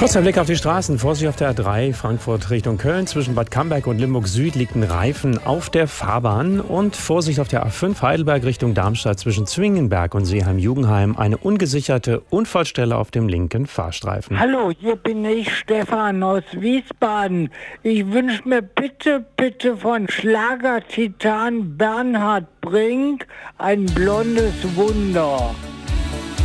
Kurzer Blick auf die Straßen. Vorsicht auf der A3 Frankfurt Richtung Köln. Zwischen Bad Camberg und Limburg Süd liegt ein Reifen auf der Fahrbahn. Und Vorsicht auf der A5 Heidelberg Richtung Darmstadt. Zwischen Zwingenberg und Seeheim-Jugenheim eine ungesicherte Unfallstelle auf dem linken Fahrstreifen. Hallo, hier bin ich, Stefan aus Wiesbaden. Ich wünsche mir bitte von Schlagertitan Bernhard Brink ein blondes Wunder.